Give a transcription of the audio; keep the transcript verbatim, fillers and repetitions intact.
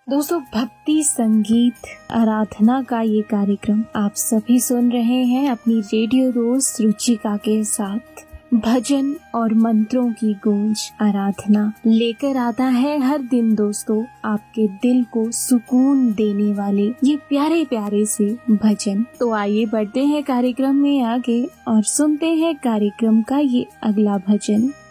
दोस्तों, भक्ति संगीत आराधना का ये कार्यक्रम आप सभी सुन रहे हैं अपनी रेडियो दोस्त रुचिका के साथ। भजन और मंत्रों की गूंज आराधना लेकर आता है हर दिन दोस्तों आपके दिल को सुकून देने वाले ये प्यारे प्यारे से भजन। तो आइए बढ़ते हैं कार्यक्रम में आगे और सुनते हैं कार्यक्रम का ये अगला भजन।